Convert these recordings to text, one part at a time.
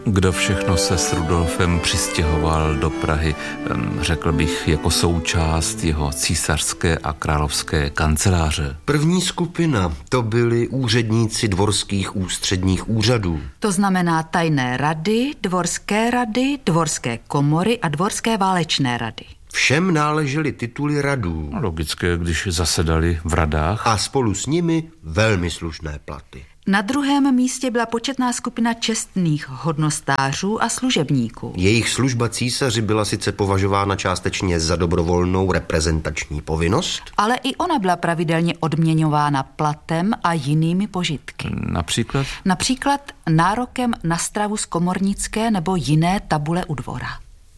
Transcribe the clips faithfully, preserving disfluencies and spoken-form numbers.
Kdo všechno se s Rudolfem přistěhoval do Prahy, řekl bych, jako součást jeho císařské a královské kanceláře? První skupina, to byli úředníci dvorských ústředních úřadů. To znamená tajné rady, dvorské rady, dvorské komory a dvorské válečné rady. Všem náležely tituly radů. Logické, když zasedali v radách. A spolu s nimi velmi slušné platy. Na druhém místě byla početná skupina čestných hodnostářů a služebníků. Jejich služba císaři byla sice považována částečně za dobrovolnou reprezentační povinnost, ale i ona byla pravidelně odměňována platem a jinými požitky. Například? Například nárokem na stravu z komornické nebo jiné tabule u dvora.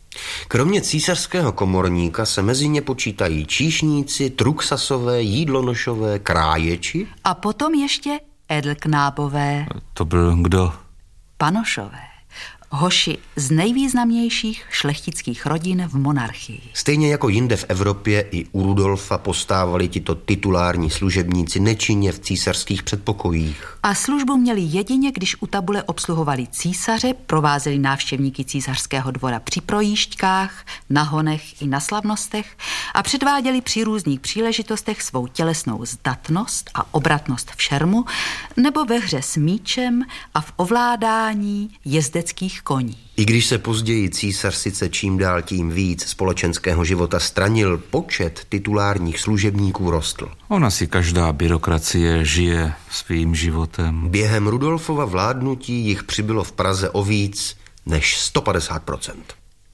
Kromě císařského komorníka se mezi ně počítají číšníci, truksasové, jídlonošové, kráječi. A potom ještě edelknábové. To byl kdo? Panošové. Hoši z nejvýznamnějších šlechtických rodin v monarchii. Stejně jako jinde v Evropě, i u Rudolfa postávali tito titulární služebníci nečinně v císařských předpokojích. A službu měli jedině, když u tabule obsluhovali císaře, provázeli návštěvníky císařského dvora při projížďkách, na honech i na slavnostech a předváděli při různých příležitostech svou tělesnou zdatnost a obratnost v šermu nebo ve hře s míčem a v ovládání jezdeckých koní. I když se později císař sice čím dál tím víc společenského života stranil, počet titulárních služebníků rostl. Ona si každá byrokracie žije svým životem. Během Rudolfova vládnutí jich přibylo v Praze o víc než sto padesát procent.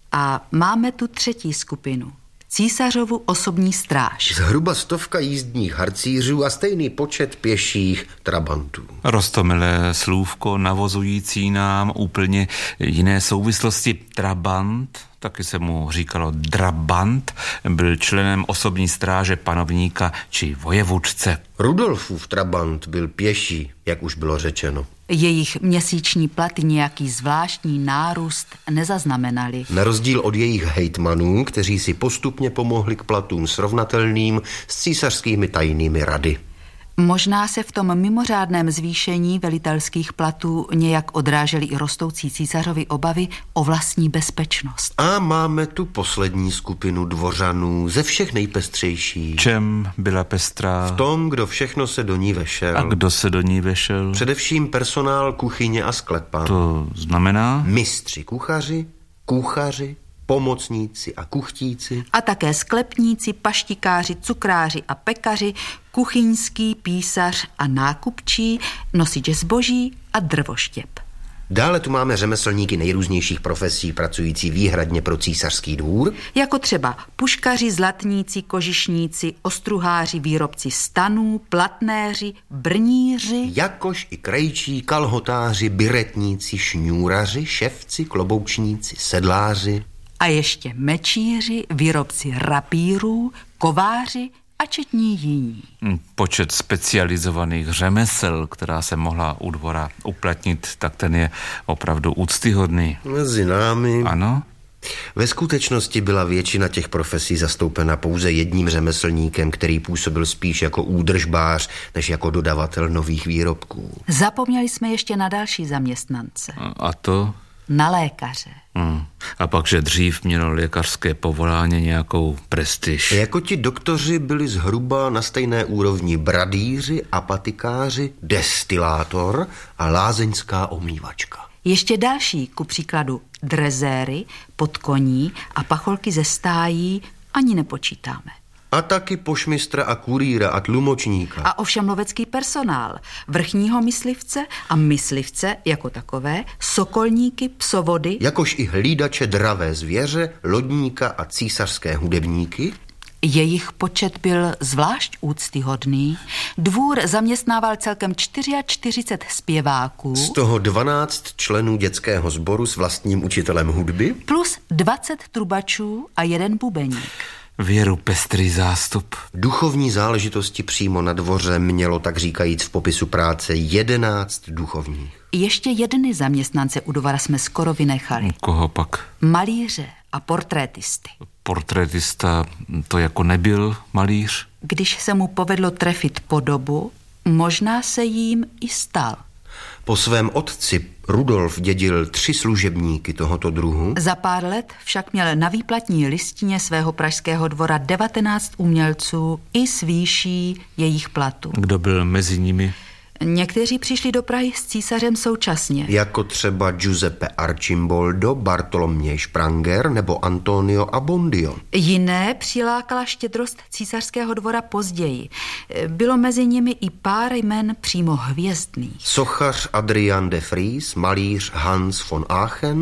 A máme tu třetí skupinu. Císařovu osobní stráž. Zhruba stovka jízdních harcířů a stejný počet pěších trabantů. Roztomilé slůvko navozující nám úplně jiné souvislosti. Trabant, taky se mu říkalo drabant, byl členem osobní stráže panovníka či vojevůdce. Rudolfův trabant byl pěší, jak už bylo řečeno. Jejich měsíční platy nějaký zvláštní nárůst nezaznamenali. Na rozdíl od jejich hejtmanů, kteří si postupně pomohli k platům srovnatelným s císařskými tajnými rady. Možná se v tom mimořádném zvýšení velitelských platů nějak odrážely i rostoucí císařovy obavy o vlastní bezpečnost. A máme tu poslední skupinu dvořanů, ze všech nejpestřejší. Čem byla pestrá? V tom, kdo všechno se do ní vešel. A kdo se do ní vešel? Především personál kuchyně a sklepa. To znamená? Mistři kuchaři, kuchaři, pomocníci a kuchtíci. A také sklepníci, paštikáři, cukráři a pekaři, kuchyňský písař a nákupčí, nosič zboží a drvoštěp. Dále tu máme řemeslníky nejrůznějších profesí, pracující výhradně pro císařský dvůr. Jako třeba puškaři, zlatníci, kožišníci, ostruháři, výrobci stanů, platnéři, brníři. Jakož i krejčí, kalhotáři, biretníci, šňůraři, ševci, kloboučníci, sedláři. A ještě mečíři, výrobci rapírů, kováři a četní jiní. Počet specializovaných řemesel, která se mohla u dvora uplatnit, tak ten je opravdu úctyhodný. Mezi námi. Ano? Ve skutečnosti byla většina těch profesí zastoupena pouze jedním řemeslníkem, který působil spíš jako údržbář, než jako dodavatel nových výrobků. Zapomněli jsme ještě na další zaměstnance. A to? Na lékaře. Hmm. A pak, že dřív mělo lékařské povolání nějakou prestiž. Jako ti doktoři byli zhruba na stejné úrovni bradýři, apatikáři, destilátor a lázeňská omývačka. Ještě další, ku příkladu drezéry, podkoní a pacholky ze stájí ani nepočítáme. A taky pošmistra a kurýra a tlumočníka. A ovšem lovecký personál, vrchního myslivce a myslivce jako takové, sokolníky, psovody. Jakož i hlídače dravé zvěře, lodníka a císařské hudebníky. Jejich počet byl zvlášť úctyhodný. Dvůr zaměstnával celkem čtyřicet čtyři zpěváků. Z toho dvanáct členů dětského sboru s vlastním učitelem hudby. Plus dvacet trubačů a jeden bubeník. Věru pestrý zástup. Duchovní záležitosti přímo na dvoře mělo, tak říkajíc, v popisu práce jedenáct duchovních. Ještě jedny zaměstnance u dvora jsme skoro vynechali. Koho pak? Malíře a portrétisty. Portrétista to jako nebyl malíř? Když se mu povedlo trefit podobu, možná se jím i stal. Po svém otci Rudolf dědil tři služebníky tohoto druhu. Za pár let však měl na výplatní listině svého pražského dvora devatenáct umělců i s výší jejich platu. Kdo byl mezi nimi? Někteří přišli do Prahy s císařem současně. Jako třeba Giuseppe Arcimboldo, Bartoloměj Spranger nebo Antonio Abbondio. Jiné přilákala štědrost císařského dvora později. Bylo mezi nimi i pár jmen přímo hvězdných. Sochař Adrian de Vries, malíř Hans von Aachen